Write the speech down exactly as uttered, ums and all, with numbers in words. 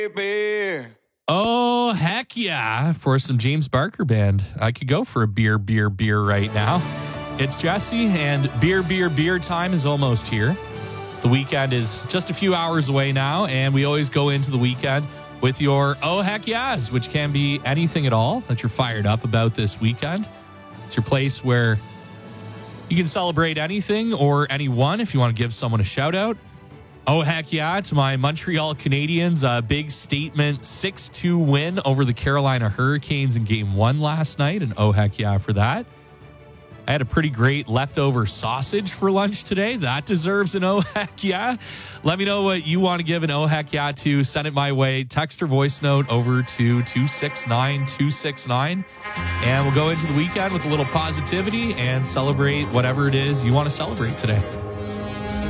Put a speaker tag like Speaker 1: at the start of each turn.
Speaker 1: beer.
Speaker 2: Oh, heck yeah. For some James Barker Band. I could go for a beer, beer, beer right now. It's Jesse, and beer, beer, beer time is almost here. So the weekend is just a few hours away now, and we always go into the weekend with your oh, heck yeahs, which can be anything at all that you're fired up about this weekend. It's your place where you can celebrate anything or anyone if you want to give someone a shout out. Oh, heck yeah, to my Montreal Canadiens, a big statement six two win over the Carolina Hurricanes in game one last night, and oh, heck yeah for that. I had a pretty great leftover sausage for lunch today. That deserves an oh, heck yeah. Let me know what you want to give an oh, heck yeah to. Send it my way. Text or voice note over to two six nine two six nine, and we'll go into the weekend with a little positivity and celebrate whatever it is you want to celebrate today.